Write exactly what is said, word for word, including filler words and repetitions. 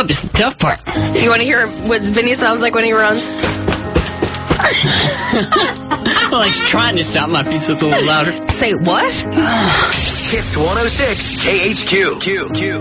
up is the tough part. You want to hear what Vinny sounds like when he runs? Well, he's trying to sound my piece up a little louder. Say what? Hits one oh six K H Q. Q, Q.